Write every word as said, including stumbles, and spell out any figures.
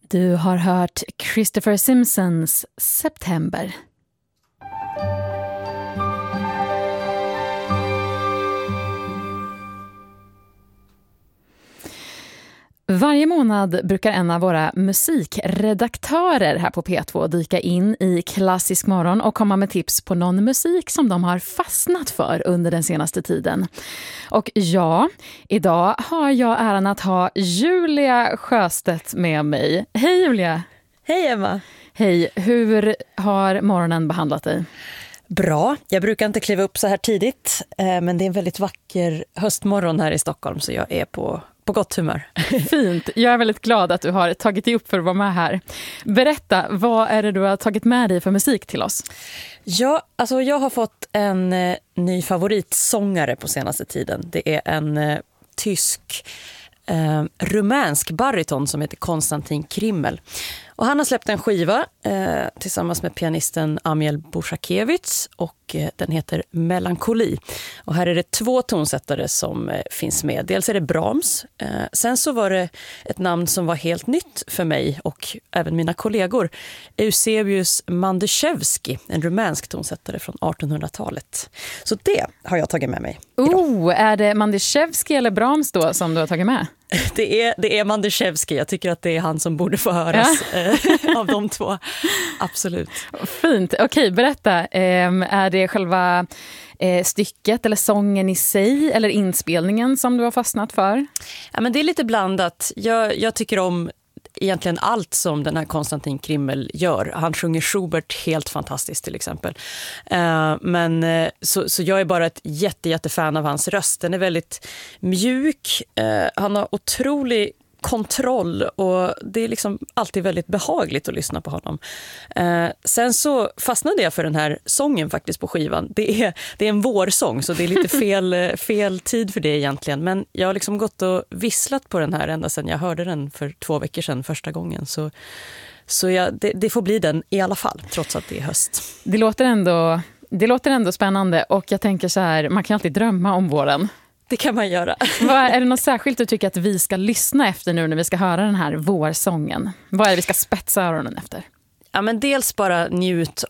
Du har hört Christopher Simpsons September. Varje månad brukar en av våra musikredaktörer här på P två dyka in i Klassisk morgon och komma med tips på någon musik som de har fastnat för under den senaste tiden. Och ja, idag har jag äran att ha Julia Sjöstedt med mig. Hej Julia! Hej Emma! Hej, hur har morgonen behandlat dig? Bra, jag brukar inte kliva upp så här tidigt, men det är en väldigt vacker höstmorgon här i Stockholm så jag är på, på gott humör. Fint, jag är väldigt glad att du har tagit dig upp för att vara med här. Berätta, vad är det du har tagit med dig för musik till oss? Ja, alltså jag har fått en eh, ny favoritsångare på senaste tiden. Det är en eh, tysk eh, rumänsk bariton som heter Konstantin Krimmel. Och han har släppt en skiva eh, tillsammans med pianisten Amiel Bushakevich och eh, den heter Melankoli. Och här är det två tonsättare som eh, finns med. Dels är det Brahms. Eh, sen så var det ett namn som var helt nytt för mig och även mina kollegor. Eusebius Mandaszewski, en rumänsk tonsättare från artonhundratalet. Så det har jag tagit med mig idag. Oh, är det Mandaszewski eller Brahms då som du har tagit med? Det är, det är Mandaszewski. Jag tycker att det är han som borde få höras ja. av de två. Absolut. Fint. Okej, berätta. Är det själva stycket eller sången i sig eller inspelningen som du har fastnat för? Ja, men det är lite blandat. Jag, jag tycker om egentligen allt som den här Konstantin Krimmel gör. Han sjunger Schubert helt fantastiskt till exempel. Uh, men uh, så, så jag är bara ett jätte, jättefan av hans röst. Den är väldigt mjuk. Uh, han har otrolig kontroll och det är liksom alltid väldigt behagligt att lyssna på honom. Eh, sen så fastnade jag för den här sången faktiskt på skivan. Det är, det är en vårsång så det är lite fel, fel tid för det egentligen. Men jag har liksom gått och visslat på den här ända sedan jag hörde den för två veckor sedan första gången. Så, så jag, det, det får bli den i alla fall, trots att det är höst. Det låter ändå, det låter ändå spännande och jag tänker så här, man kan alltid drömma om våren. Det kan man göra. Vad är, är det något särskilt du tycker att vi ska lyssna efter nu när vi ska höra den här vårsången? Vad är det vi ska spetsa öronen efter? Ja, men dels bara njut